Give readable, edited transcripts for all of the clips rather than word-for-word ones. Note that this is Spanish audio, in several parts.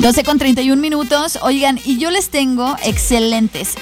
12:31. Oigan, y yo les tengo excelentes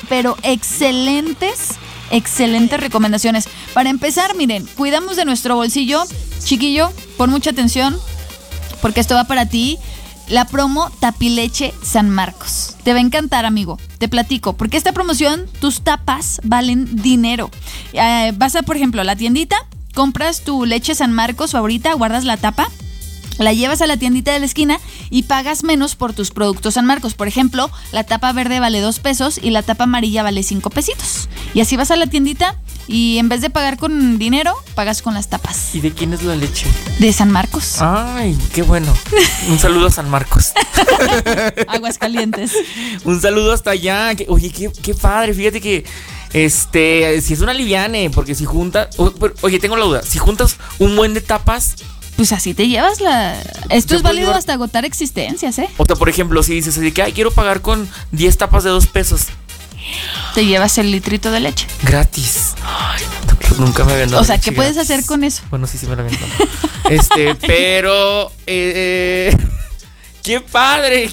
recomendaciones. Para empezar, miren, cuidamos de nuestro bolsillo. Chiquillo, pon mucha atención, porque esto va para ti. La promo Tapileche San Marcos. Te va a encantar, amigo. Te platico. Porque esta promoción, tus tapas valen dinero. Vas a, por ejemplo, a la tiendita, compras tu leche San Marcos favorita, guardas la tapa, la llevas a la tiendita de la esquina y pagas menos por tus productos San Marcos. Por ejemplo, la tapa verde vale 2 pesos y la tapa amarilla vale 5 pesitos. Y así vas a la tiendita y en vez de pagar con dinero, pagas con las tapas. ¿Y de quién es la leche? De San Marcos. Ay, qué bueno. Un saludo a San Marcos. Aguascalientes. Un saludo hasta allá. Oye, qué padre. Fíjate que si es una liviane, porque si juntas... Oye, tengo la duda. Si juntas un buen de tapas... Pues así te llevas la... Esto es válido hasta agotar existencias, ¿eh? O sea, por ejemplo, si dices así que quiero pagar con 10 tapas de 2 pesos. Te llevas el litrito de leche. Gratis. Ay, nunca me habían dado. O sea, ¿qué puedes gratis hacer con eso? Bueno, sí me la habían dado. Pero... Qué padre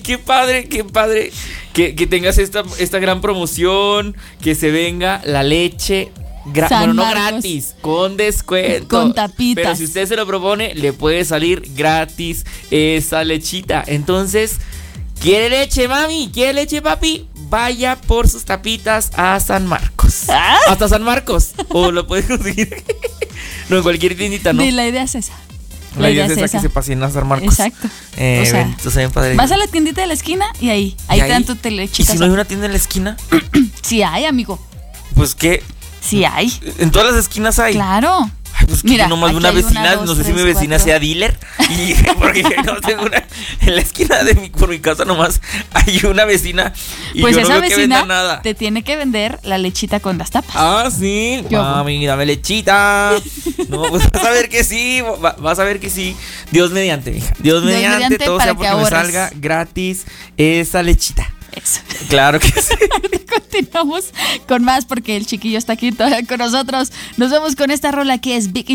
que tengas esta gran promoción, que se venga la leche... Bueno, no gratis, con descuento. Con tapitas. Pero si usted se lo propone, le puede salir gratis esa lechita. Entonces, ¿quiere leche, mami? ¿Quiere leche, papi? Vaya por sus tapitas a San Marcos. ¿Ah? Hasta San Marcos. O lo puedes conseguir. No, en cualquier tiendita, ¿no? Sí, la idea es esa. La idea es esa, que se pasen a San Marcos. Exacto. O sea, vas a la tiendita de la esquina y ahí te dan tu lechita. ¿Y si no hay una tienda en la esquina? Sí hay, amigo. Pues, ¿qué? Sí hay. En todas las esquinas hay. Claro. Ay, pues mira, yo nomás una vecina, no sé si mi vecina sea dealer. Y porque no tengo en la esquina por mi casa nomás hay una vecina. Y pues yo esa no veo vecina que venda nada. te tiene que vender la lechita con las tapas. Ah, sí. Mami, dame lechita. No, pues vas a ver que sí. Vas a ver que sí. Dios mediante, hija. Dios mediante todo sea porque me salga gratis esa lechita. Eso. Claro que sí. Continuamos con más porque el chiquillo está aquí todavía con nosotros. Nos vemos con esta rola que es Big